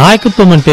నాయకత్వం అంటే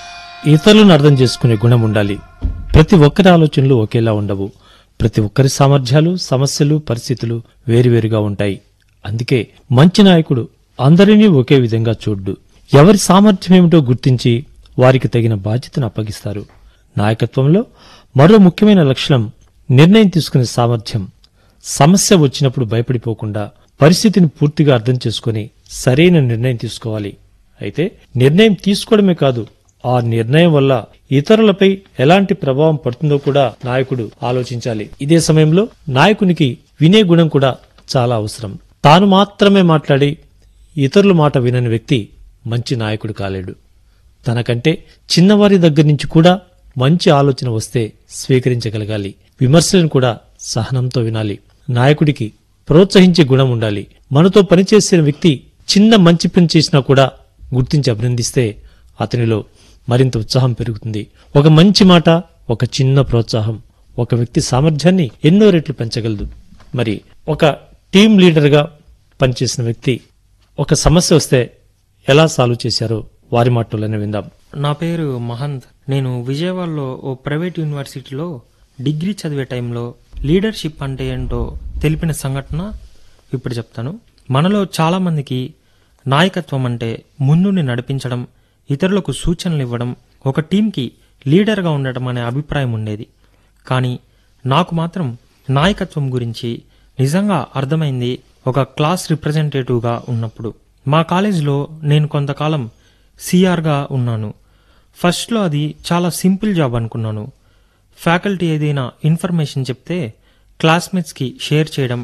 ఇతరులను అర్థం చేసుకునే గుణం ఉండాలి. ప్రతి ఒక్కరి ఆలోచనలు ఒకేలా ఉండవు. ప్రతి ఒక్కరి సామర్థ్యాలు, సమస్యలు, పరిస్థితులు వేరువేరుగా ఉంటాయి. అందుకే మంచి నాయకుడు అందరినీ ఒకే విధంగా చూడ్డు. ఎవరి సామర్థ్యమేమిటో గుర్తించి వారికి తగిన బాధ్యతను అప్పగిస్తారు. నాయకత్వంలో మరో ముఖ్యమైన లక్షణం నిర్ణయం తీసుకునే సామర్థ్యం. సమస్య వచ్చినప్పుడు భయపడిపోకుండా పరిస్థితిని పూర్తిగా అర్థం చేసుకుని సరైన నిర్ణయం తీసుకోవాలి. అయితే నిర్ణయం తీసుకోవడమే కాదు, ఆ నిర్ణయం వల్ల ఇతరులపై ఎలాంటి ప్రభావం పడుతుందో కూడా నాయకుడు ఆలోచించాలి. ఇదే సమయంలో నాయకునికి వినే గుణం కూడా చాలా అవసరం. తాను మాత్రమే మాట్లాడి ఇతరుల మాట వినని వ్యక్తి మంచి నాయకుడు కాలేడు. తనకంటే చిన్నవారి దగ్గర నుంచి కూడా మంచి ఆలోచన వస్తే స్వీకరించగలగాలి. విమర్శలను కూడా సహనంతో వినాలి. నాయకుడికి ప్రోత్సహించే గుణం ఉండాలి. మనతో పనిచేసిన వ్యక్తి చిన్న మంచి పని చేసినా కూడా గుర్తించి అభినందిస్తే అతనిలో మరింత ఉత్సాహం పెరుగుతుంది. ఒక మంచి మాట, ఒక చిన్న ప్రోత్సాహం ఒక వ్యక్తి సామర్థ్యాన్ని ఎన్నో రెట్లు పెంచగలదు. మరి ఒక టీం లీడర్గా పనిచేసిన వ్యక్తి ఒక సమస్య వస్తే ఎలా సాల్వ్ చేశారో వారి మాటల్లోనే విందాం. నా పేరు మహంత్. నేను విజయవాడలో ఓ ప్రైవేట్ యూనివర్సిటీలో డిగ్రీ చదివే టైంలో లీడర్షిప్ అంటే ఏంటో తెలిపిన సంఘటన ఇప్పుడు చెప్తాను. మనలో చాలా మందికి నాయకత్వం అంటే ముందుని నడిపించడం, ఇతరులకు సూచనలు ఇవ్వడం, ఒక టీంకి లీడర్గా ఉండటం అనే అభిప్రాయం ఉండేది. కానీ నాకు మాత్రం నాయకత్వం గురించి నిజంగా అర్థమైంది ఒక క్లాస్ రిప్రజెంటేటివ్గా ఉన్నప్పుడు. మా కాలేజీలో నేను కొంతకాలం సిఆర్గా ఉన్నాను. ఫస్ట్లో అది చాలా సింపుల్ జాబ్ అనుకున్నాను. ఫ్యాకల్టీ ఏదైనా ఇన్ఫర్మేషన్ చెప్తే క్లాస్మేట్స్కి షేర్ చేయడం,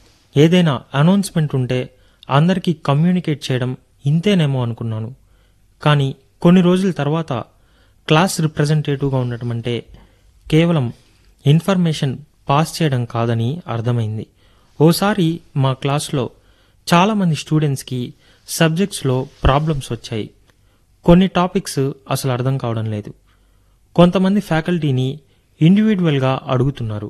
ఏదైనా అనౌన్స్మెంట్ ఉంటే అందరికీ కమ్యూనికేట్ చేయడం, ఇంతేనేమో అనుకున్నాను. కానీ కొన్ని రోజుల తర్వాత క్లాస్ రిప్రజెంటేటివ్గా ఉండటం అంటే కేవలం ఇన్ఫర్మేషన్ పాస్ చేయడం కాదని అర్థమైంది. ఓసారి మా క్లాస్లో చాలామంది స్టూడెంట్స్కి సబ్జెక్ట్స్లో ప్రాబ్లమ్స్ వచ్చాయి. కొన్ని టాపిక్స్ అసలు అర్థం కావడం లేదు. కొంతమంది ఫ్యాకల్టీని ఇండివిజువల్గా అడుగుతున్నారు,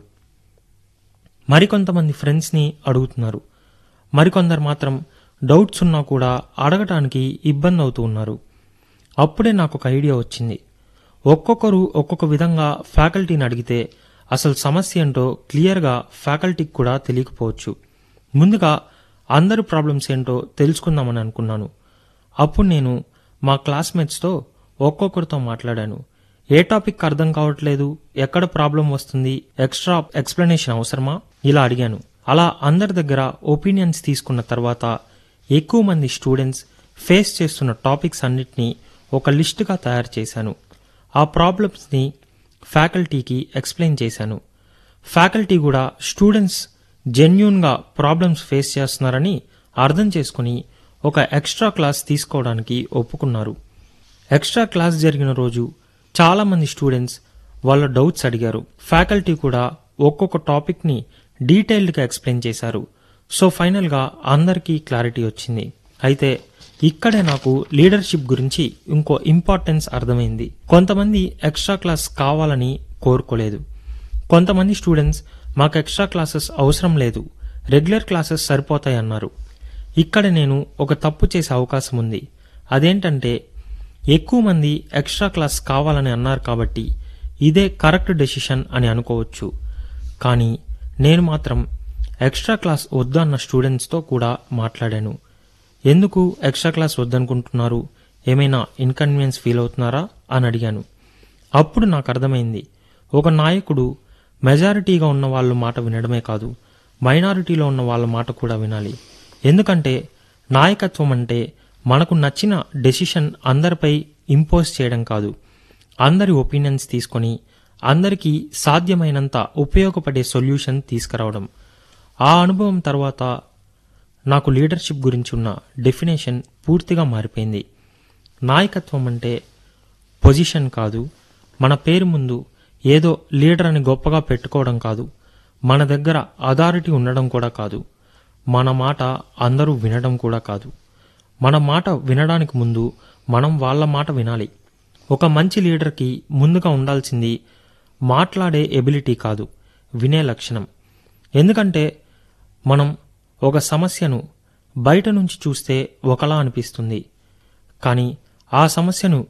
మరికొంతమంది ఫ్రెండ్స్ని అడుగుతున్నారు, మరికొందరు మాత్రం డౌట్స్ ఉన్నా కూడా అడగటానికి ఇబ్బంది అవుతూ ఉన్నారు. అప్పుడే నాకు ఒక ఐడియా వచ్చింది. ఒక్కొక్కరు ఒక్కొక్క విధంగా ఫ్యాకల్టీని అడిగితే అసలు సమస్య ఏంటో క్లియర్గా ఫ్యాకల్టీకి కూడా తెలియకపోవచ్చు. ముందుగా అందరి ప్రాబ్లమ్స్ ఏంటో తెలుసుకుందామని అనుకున్నాను. అప్పుడు నేను మా క్లాస్మేట్స్తో ఒక్కొక్కరితో మాట్లాడాను. ఏ టాపిక్ అర్థం కావట్లేదు, ఎక్కడ ప్రాబ్లం వస్తుంది, ఎక్స్ట్రా ఎక్స్ప్లెనేషన్ అవసరమా, ఇలా అడిగాను. అలా అందరి దగ్గర ఒపీనియన్స్ తీసుకున్న తర్వాత ఎక్కువ మంది స్టూడెంట్స్ ఫేస్ చేస్తున్న టాపిక్స్ అన్నిటినీ ఒక లిస్టుగా తయారు చేశాను. ఆ ప్రాబ్లమ్స్ని ఫ్యాకల్టీకి ఎక్స్ప్లెయిన్ చేశాను. ఫ్యాకల్టీ కూడా స్టూడెంట్స్ జెన్యూన్గా ప్రాబ్లమ్స్ ఫేస్ చేస్తున్నారని అర్థం చేసుకుని ఒక ఎక్స్ట్రా క్లాస్ తీసుకోవడానికి ఒప్పుకున్నారు. ఎక్స్ట్రా క్లాస్ జరిగిన రోజు చాలామంది స్టూడెంట్స్ వాళ్ళ డౌట్స్ అడిగారు. ఫ్యాకల్టీ కూడా ఒక్కొక్క టాపిక్ని డీటెయిల్డ్గా ఎక్స్ప్లెయిన్ చేశారు. సో ఫైనల్గా అందరికీ క్లారిటీ వచ్చింది. అయితే ఇక్కడే నాకు లీడర్షిప్ గురించి ఇంకో ఇంపార్టెన్స్ అర్థమైంది. కొంతమంది ఎక్స్ట్రా క్లాస్ కావాలని కోరుకోలేదు. కొంతమంది స్టూడెంట్స్ మాకు ఎక్స్ట్రా క్లాసెస్ అవసరం లేదు, రెగ్యులర్ క్లాసెస్ సరిపోతాయి అన్నారు. ఇక్కడ నేను ఒక తప్పు చేసే అవకాశం ఉంది. అదేంటంటే ఎక్కువ మంది ఎక్స్ట్రా క్లాస్ కావాలని అన్నారు కాబట్టి ఇదే కరెక్ట్ డెసిషన్ అని అనుకోవచ్చు. కానీ నేను మాత్రం ఎక్స్ట్రా క్లాస్ వద్దన్న స్టూడెంట్స్తో కూడా మాట్లాడాను. ఎందుకు ఎక్స్ట్రా క్లాస్ వద్దనుకుంటున్నారు, ఏమైనా ఇన్కన్వీనియన్స్ ఫీల్ అవుతున్నారా అని అడిగాను. అప్పుడు నాకు అర్థమైంది, ఒక నాయకుడు మెజారిటీగా ఉన్న వాళ్ళ మాట వినడమే కాదు, మైనారిటీలో ఉన్న వాళ్ళ మాట కూడా వినాలి. ఎందుకంటే నాయకత్వం అంటే మనకు నచ్చిన డెసిషన్ అందరిపై ఇంపోజ్ చేయడం కాదు, అందరి ఒపీనియన్స్ తీసుకొని అందరికీ సాధ్యమైనంత ఉపయోగపడే సొల్యూషన్ తీసుకురావడం. ఆ అనుభవం తర్వాత నాకు లీడర్షిప్ గురించి ఉన్న డెఫినేషన్ పూర్తిగా మారిపోయింది. నాయకత్వం అంటే పొజిషన్ కాదు, మన పేరు ముందు ఏదో లీడర్ అని గొప్పగా పెట్టుకోవడం కాదు, మన దగ్గర అథారిటీ ఉండడం కూడా కాదు, మన మాట అందరూ వినడం కూడా కాదు. మన మాట వినడానికి ముందు మనం వాళ్ళ మాట వినాలి. ఒక మంచి లీడర్కి ముందుగా ఉండాల్సింది మాట్లాడే ఎబిలిటీ కాదు, వినే లక్షణం. ఎందుకంటే మనం ఒక సమస్యను బయట నుంచి చూస్తే ఒకలా అనిపిస్తుంది, కానీ ఆ సమస్యను